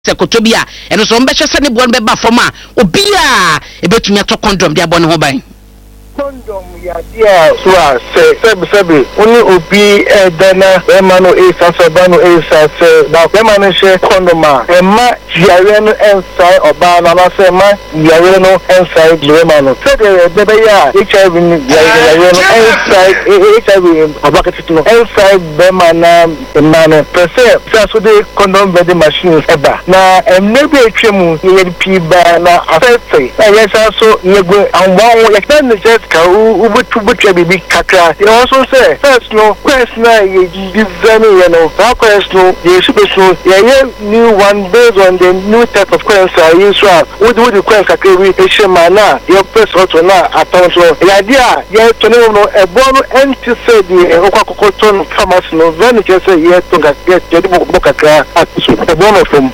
se kotobia eno so mbehwe se ne bo no be ba fom a obi a ebetumi ato condom de abone ho ban condom ya dia so a se oni obi dana e ma no e sa ba no e sa se ba e ma no she condom a e ma yare no ensai oba na na se ma yare no ensai de ma no se de be ya HIV ni yare no ensai HIV oba ke tito ensai be ma na ma no pese so de condom vending machines eba na maybe etwemu ye pi ba na afefe na yes so ye go anwa ye can just ka ubutu bibi kakra you also say first no question na ye design you know that question ye super ye new one based on the new type of question you so what do the question kakra we shema na your press auto na account so the idea ye to no e bono anti say the okwakokoton pharmacy no when you say ye to get the bokakra atiso e bono from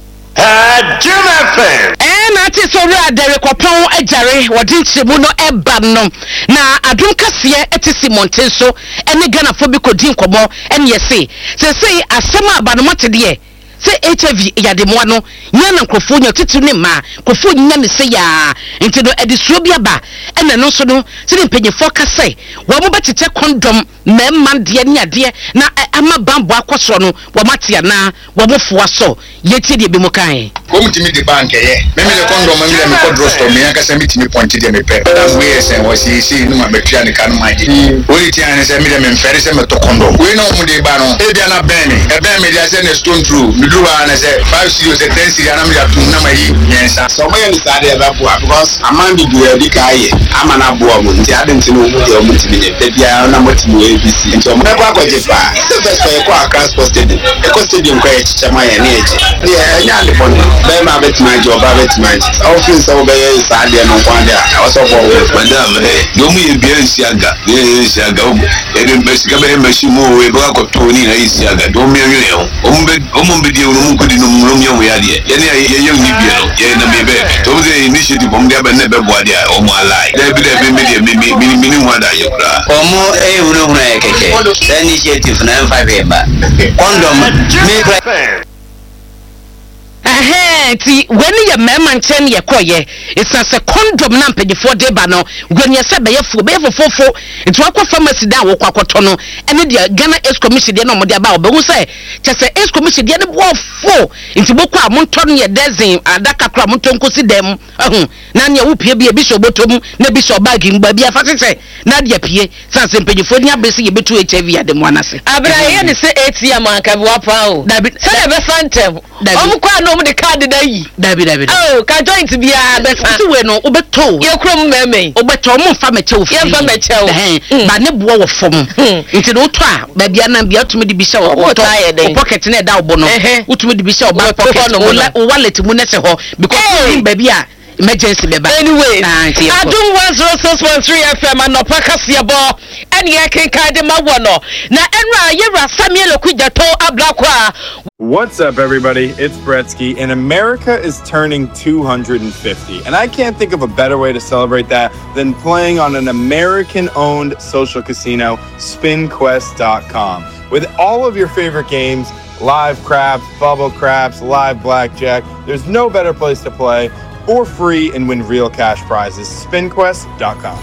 Jim FM. Na ti so ri adere kopon ajare wodi nchemu no eba no na adun kase etisi monten so ene Ghana fo bi kodin komo ene yesi se asem aba no motede ye se HIV yademwa no nya na nkrofo nya titu ne ma krofo nya ne se ya enti no edisuo bi aba ene no so no se ne mpanyefo kase wo mo betete condom memma de ne ade na ama bambo akosoro no wo matia na wo mo foa so yeti de bi mo kan Committee the bank ye. Maybe the condom and me call drugstore me aka say me point dem pe. That way say was see no ma betria ne kan mind. We ti an say me dem fere say me to condom. We no mu de ba no. E bia na ben me. E ben me dia say ne stone through. Me do ba na say 5 serious 10 serious na me da tu na ma yi yensa. So me ni sade e ba boa because amandi do e di kai ama na boa mu. Nti ade nti no mu de o mu ti me de bia na mo ti mu ABC. Nti o me kwa kwaje pa. The best for e kwa transport stadium. E ko stadium kwa e chichama ya ne eje. De nya le bono. Bema betmanji oba betmanji office obeye sade no kwande a also for madam no mu ye bia nsiaga e de mesika be machine we ba ko toni na isiaga do me anwe ho ombe die no mu kodi no mu no ya de ye ne ye ni bia no ye na me be to ze initiative bom de ba ne be boade a o mu alai de be me de mini ho ada ye kura omo hunu e keke initiative na 5 ba condom me ti when ye mema nchen ye koye it's as a condom na mpanyefo de ba no when ye se be ye fofo it wa kwa pharmacy da wo kwakoto no ene de Ghana Ace Commission de no mo de ba obehu se chese Ace Commission de ne bo fo nti boko a monto no ye dozen adaka kra monto nkosi dem na ne wo pie bi bi so botom na bi so bag ngba bi afatete na de pie sanse mpanyefo ni abese ye betu HIV ade mo anase abra ye ne se ATM anka bi wa pa o se le be fantem o kwa no mo de card da yi David oh ka joint bia be fa we no obeto ye krom meme obeto mo fa meche wo ye fa meche wo ba ne bo wo fom nti no to a ba bia na bia tumi de bi sha wo pocket na da wo no utumi de bi sha wo ba pocket wo wallet mu na se ho because ba bia emergency beba anyway adum 106.3 FM anopa kasiabo ene ye kenka de mawono na enra yera Samuel Okujato ablakwa. What's up, everybody? It's Bretsky, and America is turning 250. And I can't think of a better way to celebrate that than playing on an American-owned social casino, SpinQuest.com. With all of your favorite games, live craps, bubble craps, live blackjack, there's no better place to play for free and win real cash prizes. SpinQuest.com.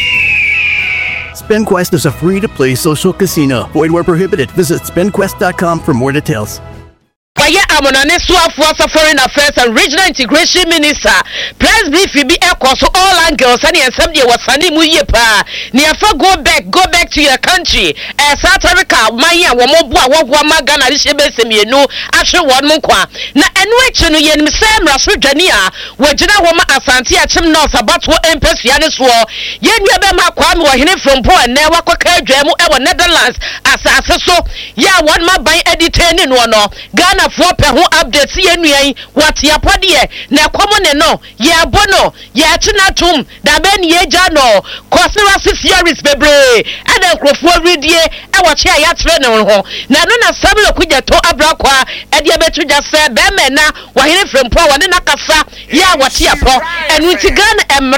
SpinQuest is a free-to-play social casino. Void where prohibited. Visit SpinQuest.com for more details. Waya amonane suafo foreign affairs and regional integration minister press brief bi ekoso all angles and yensem de wasani mu ye pa ne afa go back to your country South Africa manya wo mo boa wo ma Ghana de shebe semienu ahwe won mo kwa na enu echi no yenim sem rasodwane a wagina wo ma asante achim north abato empesua ne so yenua be ma kwa me wo hene from po na wakoka adwamu e wo Netherlands asase so ya won ma ban editani no no Ghana for pe ho update yenuan what ya pode na komo ne no ya bono ya chinatum da ben ye ja no conspiracy theories bebre ana nkrofo redie e wo che ya tre ne ho na no na Samuel Okujato abrakwa e de betu ja se be me na wo hene from po wo ne na kasa ya wo che apo enu ti Ghana emra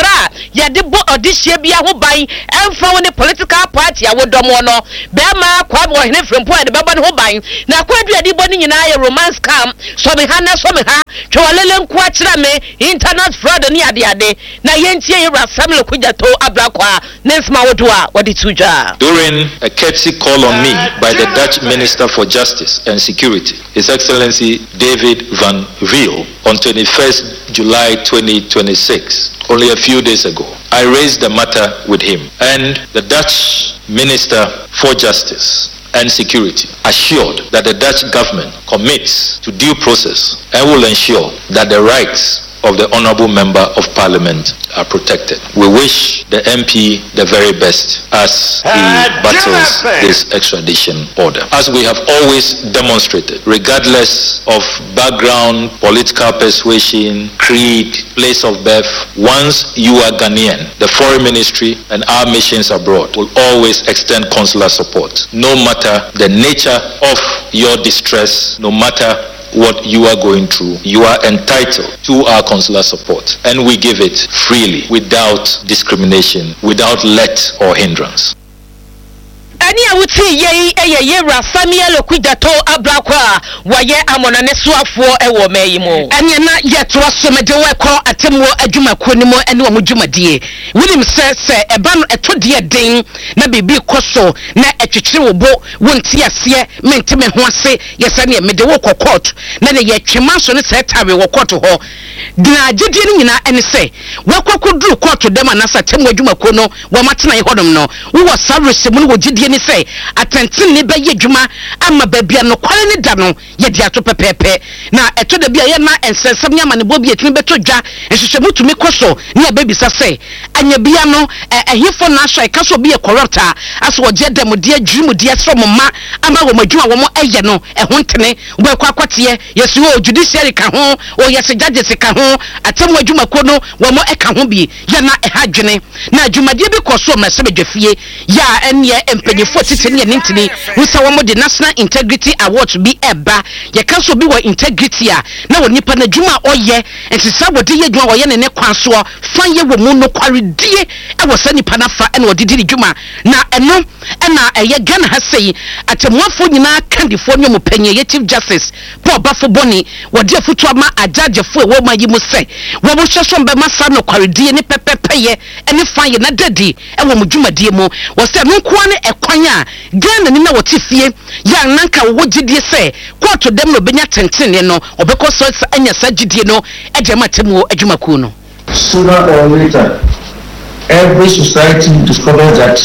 yɛde bɔ ɔdehye bia ho ban ɛmfa wo ne political party a wodomo no bɛma kwa mo hene frempo a de bɛbɔ ne ho ban na kwadu yɛde bɔ ne nyinaa yɛ romance scam so me ha na so me ha twalele nko akyerɛ me internet fraud ne ade na yɛntie yɛ rasam le kujato abrakwa nensma wodo a wɔde tuja. During a courtesy call on me by the Dutch Minister for Justice and Security, His Excellency David van Riel, on 21st July 2026, only a few days ago, I raised the matter with him, and the Dutch Minister for Justice and Security assured that the Dutch government commits to due process and will ensure that the rights of the Honourable Member of Parliament are protected. We wish the MP the very best as he battles this extradition order. As we have always demonstrated, regardless of background, political persuasion, creed, place of birth, once you are Ghanaian, the Foreign Ministry and our missions abroad will always extend consular support. No matter the nature of your distress, no matter what you are going through, you are entitled to our consular support, and we give it freely, without discrimination, without let or hindrance. Ani awuti ye Rasamia Lokujato Abrakwa waye amona ne soafo ewo mayimo anya na yeto asomede wekọ atemo adwuma konimo ene wo dwumadie winim se eba no etodie den na bibi koso na etwetwere wo bo wonti ase menteme ho ase yesa ne mede wo court na ne ye twema so ne se tawe wo court ho dina agedie ni nyina ene se wakwakoduru court dem anasa temo adwuma kono wo matena ye hodom no wo sarese mu no wo gidie ni say attention ni be yedwuma ama babia no kware ni da no ye dia to pepepe na eto da bia ye na ensensem nya ma ne bobi etumi beto dwa ehwehwe mutumi koso ne ababisa say anya bia no ehifo na ahwe kaso bi e corrupta aso oje dem de adwumu de so mma ama wo madwuma wo mo eye no ehon tene wo akwa kwate yesu o judiciary ka ho o yesi judges ka ho atemu adwuma ko no wo mo eka ho bi ye na ehadwene na adwumade bi koso ma sebedwafie ya enye empanyefo titini ye nintini wusa wo mo de National Integrity Award bi eba ye kanso bi wo integrity a na wo nipa na dwuma oye entisa wo de ye dwuma wo ye ne kwanso fan ye wo mu no kwaredie e wo sa nipa na fa ene wo de di dwuma na eno na eye Ghana ha sei atemwafo nyina kandifo nyomo panye ye Chief Justice Paul Bafo Boni wo de afutu ama ajajefo e wo ma yi mu sei wo bo hweso mbe masa no kwaredie ne pepepe ye ene fan ye na dadi e wo mu dwumadie mu wo se no kwa ne ekwanya Ghana ni na wotifie ya nanka wo gidie se court dem no benya tentene no obekọ so anya sa gidie no ejema temu adwumaku no. Sooner or later, every society discovers that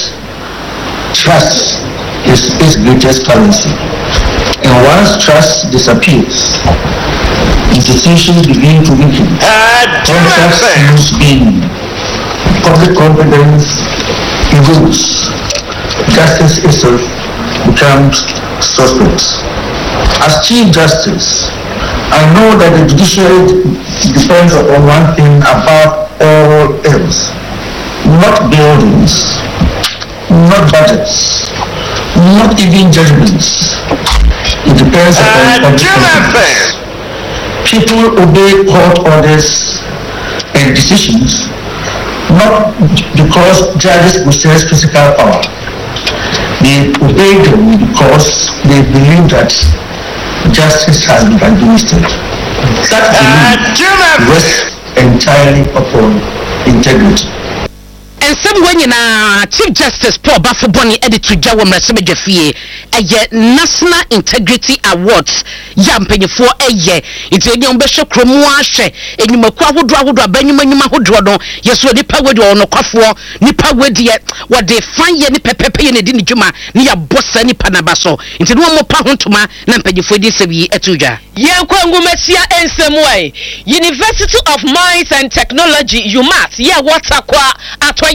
trust is its greatest currency, and once trust disappears, institutions begin to weaken, contracts lose meaning, public confidence erodes, justice itself becomes suspect. As Chief Justice, I know that the judiciary depends upon one thing above all else: not buildings, not budgets, not even judgments. It depends upon public. People obey court orders and decisions not because judges possess physical power. They obey them because they believe that justice has been administered. That belief rests entirely upon integrity. And some when Chief Justice Paul Bafo Boni editor Jawa Mrasebedwafie eye National Integrity Awards yampanyefo eye ite nyom behwe kromu ahwe enyumaku ahodo abanyuma hodo no yeso nipa wedi ono kwafo nipa wedi wode fanye ni pepepe ye ne di dwuma ne ya bossa nipa na baso nti no mo pa hontoma na mpanyefo di sebi etudwa ye kwangumasia ensemu ai University of Mines and Technology UMass ye watakwa atwa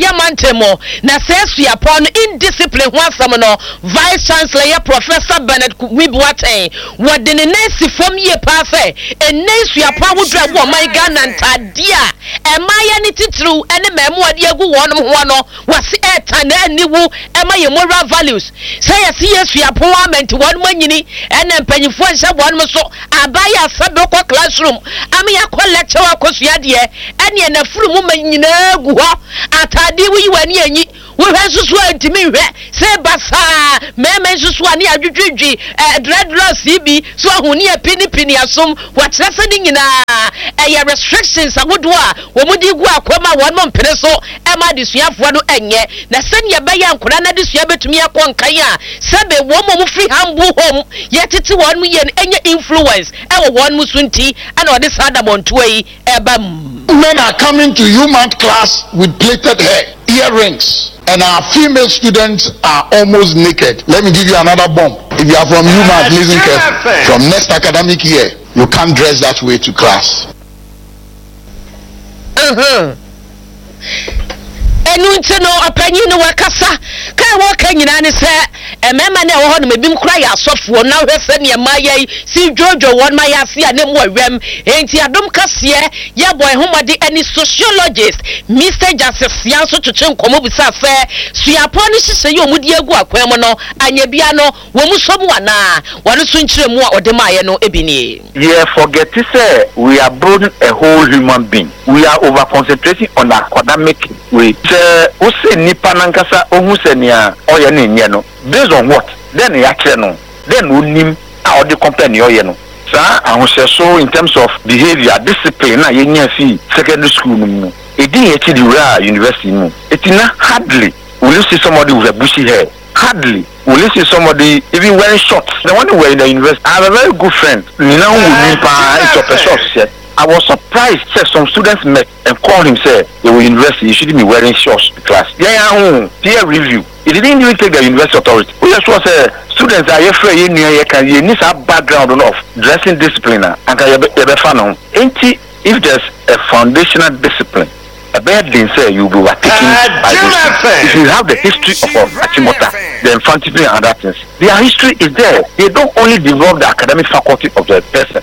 yamantemo na sesu upon indiscipline wasam no Vice Chancellor Professor Bernard Wibuaten wadene nesi fom ye pa se enesu upon wudra wo my Ghana ntadia emaya ni titru ene memu ade agu wonom ho no wase eta na aniwu emaye moral values say yesu upon ament won manyini ene mpanyifo nhyɛ won so abaya sabe ko classroom ami akɔ lecture akosua de ene na furu mu manyina gu ho atade wi wani anyi we hwensusu antimi hwe se basa meme nsusu ani adwudwudwi dreadlocks bi so ahuni pini asom wakyerese ni nyina restrictions agodo a wo mudi gu akoma won mo mpene so ema desuafo no enye na sene be ya nkora na desua betumi akonkan a sebe wo mo free humble home yetete won mu ye enye influence ewo won mu sunti ana ode sada montoyi ebam. Men are coming to human class with plaited hair, earrings, and our female students are almost naked. Let me give you another bomb. If you are from human, listen carefully. From next academic year, you can't dress that way to class. Enunte no apanyi no wakasa kai waka nyina ne se emema na wo ho no mebim kura ya asofo na hwese ne mayai si jojo won mayase anem wawem enti adom kase ya boy homode any sociologist Mr. Justice Yanso tuche nkomo bisa fe suapo ne hihye ye omudi agu akwam no anya bia no wo musom wana wone so nkire mu a ode maye no ebini. Yeah, forget to say we are building a whole human being. We are over concentrating on academic way. Ose nipa nankasa ohun se nia oye ne nye no based on what then ya kire no then onim a odi company oye no sa ahose so in terms of behavior discipline na ye nya fi secondary school no edi ye chidi wura university no etina hardly will you see somebody with a bushy hair. Hardly will you see somebody even wearing shorts. The one who were in the university, I have a very good friend. I was surprised that some students met and called him, say they were university, you shouldn't be wearing shorts to class. Yeah, peer review. He didn't even take the university authority. We just was students are afraid you need a background of dressing discipline and if there's a foundational discipline, a bad thing say you'll be overtaken by this. If you have the history of Achimota, the infantry and other things, their history is there. They don't only develop the academic faculty of the person.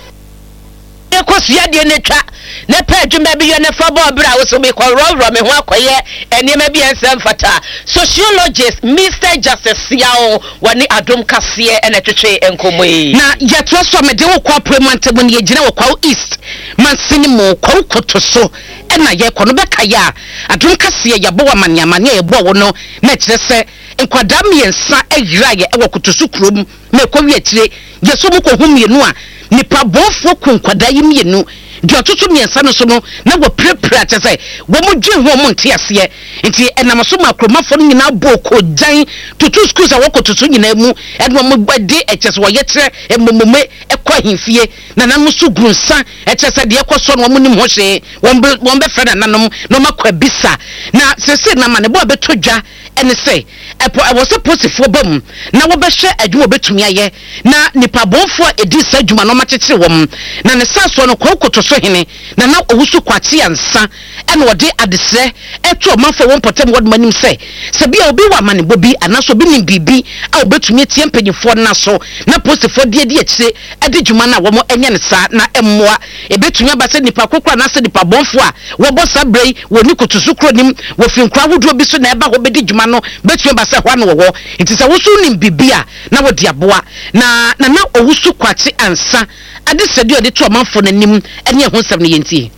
Sociologist Mr. Justice Yao wani adom kase enetwetwe enkomoyi na yetwa so me de wo kwa parliament mun ye gina wo kwa east mansini mo kwa kotoso ena ye kono beka ya adom kase ya bo amane ye bo wo no na kire se nkwadam yensa eyira ye wo kotoso krom me kwa wi akire ye so mo ko humienu a nipa bonfo kunkwada yimienu di otutu miensa no so no na wo prepare atese wo mo dwe ho mo ntiase nti enam so makromafo nyina boko jan tutu schools a wo kotutu nyina mu edwo mo gbade etese wo yetre emomome ekwa himfie na nam so gunsa etese de ekoso no mo nim ho hye won be freda nanom no makwa bisa na sese na mane bo betodwa ene say epo I was supposed to bam na wo be hwe adwo betumi aye na nipa bonfo edi sa adwuma no makekere wom na ne saso no kokoto so hene na owusu kwate ansa ene wode adesre eto manfo won potem wod manim say se bia obi wa mane bobi anaso bi nim bibi a obetumi tie mpanyifo na so na postifo de akire ade dwuma na wo mo enye ne sa na emmoa ebetumi abase nipa kokora na se nipa bonfo a wo bo sabrei woni kotusu kronim wo finkwa wodo bi so na eba wo bedi dwuma no betumi abase hwa no wo nti se wo so nim bibi a na wo de aboa na owusu kwate ansa ade sedi ode to manfo nanim ene ho nsem ne yenti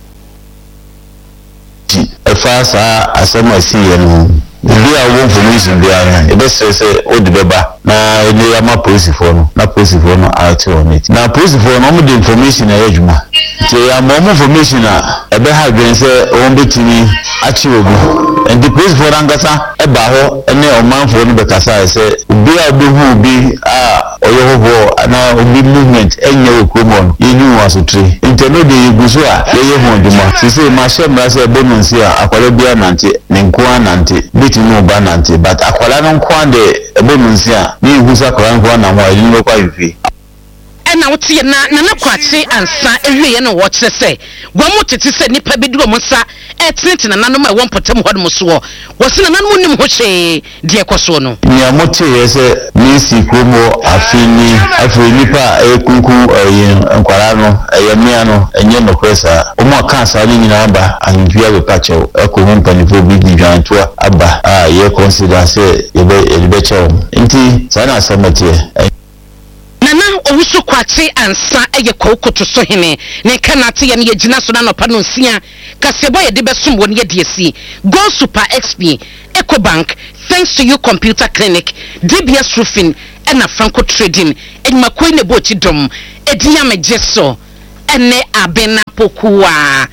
efasa asema siye Bia wo information bia e be se o de beba na ele ama police for no na police for no out on it na police for no mo de information na yadwuma ti ya mo information na e be ha dwen se o betimi achi ogu and the police for angasa e ba ho ene o man for no be kasa se bia be hu bi oyo ho na obi movement enye okromon yenu wasotri internet de yuguso a ye ho dwuma se ma shemra se bonunsi a akwale bia nante ne nko anante no banante but akwala no kwande ebonunsia ni husa kwala na ho ayi no kwa yifi na wote na kwakye ansa ewie na wo kire se gwamu tete se nipa bi duro mo sa etinti na nanom e won potem hodom so wo se na nanom nim ho hye de ekoso no nya mote yese nisi kromo afini nipa ekunku enkwara no eyemia no enye no kwesa omo kansa ni nyina aba anbia be pacho ekohun panifo bi dwantoa aba ye consider say ebe chew nti sana asamate nana owusu kwakye ansa eye kokoto so hene ne kanate ye ne yegina so na nopa no nsia kasebo ye de besom won ye de esi Go Super XP EcoBank thanks to you computer clinic DBS roofing and Franco trading and makoi ne bochi dom edinya mejeso ene abena pokua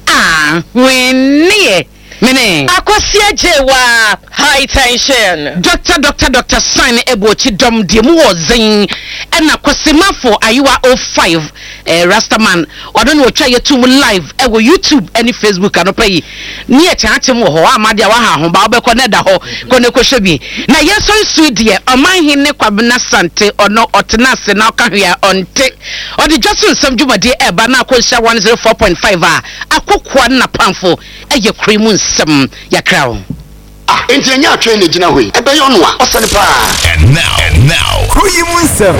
wennie mene akosia jewa high tension Dr. Sign ebochi dom diemu ozen ena kwasemafo ayiwa 05 Rastaman wadon wo twa yetum live ewo YouTube any Facebook anopai ni e chaachem wo ho amade wa ha ho ba obekọ na da ho kone kohwe bi na yeso nsu de omanhin ne kwabena sante ono otenase na okahwe onte odi Johnson samdwumade eba na akonsha 104.5 akokwa na pamfo eye krimu nsem yakrawo enti anya train gina hoi ebe yo no a osane pa and now krimu nsem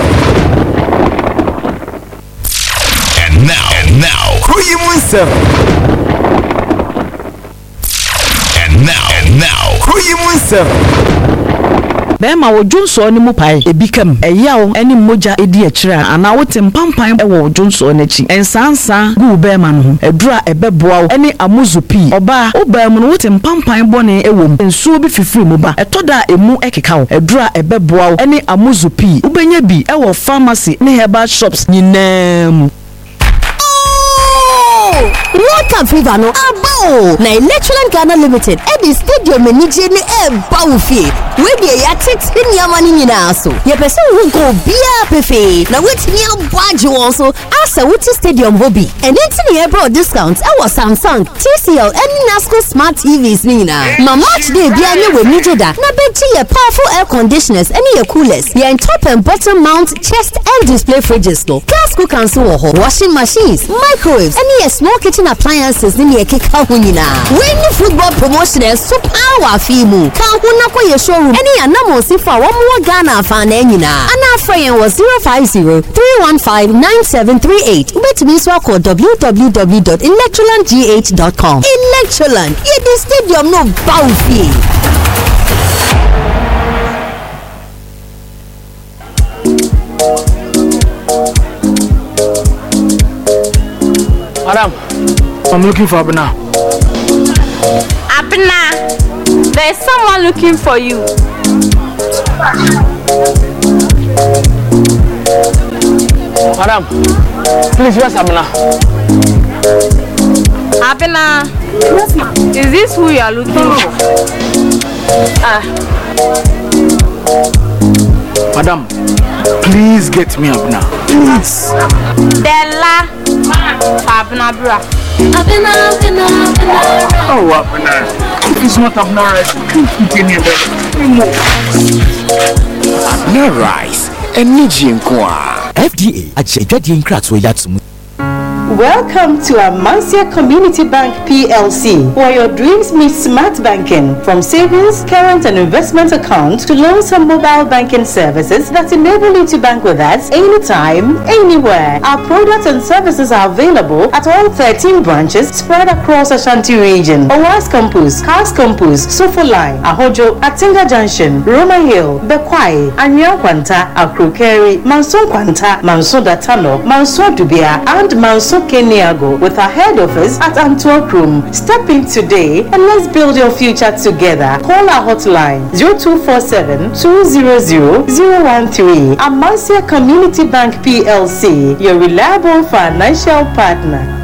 And now, Krimu nsem. And now, Krimu nsem. Bema wo Johnson ni mu pai ebikam eyawo eni moja edi akira ana wote mpampan ewo Johnson n'echi ensansa gu bema no edura ebeboa wo eni amuzupi oba obam no wote mpampan bone ewom ensuo bi fifiri mu ba etoda emu ekeka wo edura ebeboa wo eni amuzupi ubenya bi ewo pharmacy ne herbal shops nyinam. Water fever no abo na Electroland Ghana Limited e di stadium enije ni bawufi we dey ya tete nyama ni nyina so ye pese hu ko bia pefe na wetimi abage won so asa wuti stadium hobby and enti ne bro discount e was Samsung TCL and Nasco smart TVs ni nyina ma match day bia ne we nije da na bechi ye powerful air conditioners and ye coolers ye top and bottom mount chest and display fridges no gas cookers wo ho washing machines microwaves and ye small kitchen appliances ni ekeka hunyina when football promotion and super power fimu ka huna ko ye showroom any anamo sifa wo mo Ghana fan nyina ana friend was 050-315-9738 betimi so call www.electrolandgh.com Electroland ye the stadium no bawfi. Madam, I'm looking for Abna. Abna, there's someone looking for you. Madam, please, where's Abna? Abna, yes, ma'am. Is this who you are looking for? Madam, please get me Abna. Please. Della. Abna bra. Abna. Oh, Abna. If it's not Abna rice, please continue there. Abna rice. Eniji nkwa. FDA achejwadi nkratso yatsumu. Welcome to Amansia Community Bank PLC, where your dreams meet smart banking. From savings, current and investment accounts to loans and mobile banking services that enable you to bank with us anytime, anywhere. Our products and services are available at all 13 branches spread across Ashanti region. Owas Campus, Cars Campus, Sofolai, Ahojo, Atinga Junction, Roma Hill, Bekwai, Anya Kwanta, Akrokeri, Manson Kwanta, Manson Datano, Manson Dubia, and Manson Keniago, with our head office at Antwerp Room. Step in today and let's build your future together. Call our hotline 0247-200-013. Amansia Community Bank PLC, your reliable financial partner.